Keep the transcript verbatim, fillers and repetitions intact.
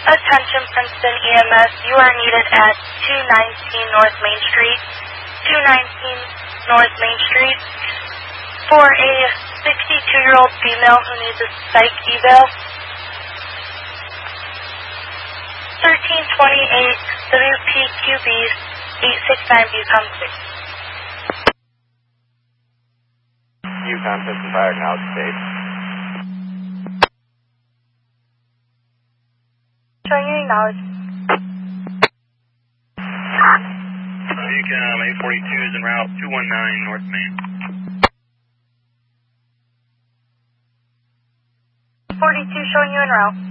Attention Princeton E M S, you are needed at two nineteen North Main Street, two nineteen North Main Street, for a sixty-two-year-old female who needs a psych eval. thirteen twenty-eight W P Q B eight six nine Bucom six. Bucom Piston Fire Acknowledge State. Showing you acknowledge. Bucom eight forty-two is en route two one nine North Main. forty-two showing you en route.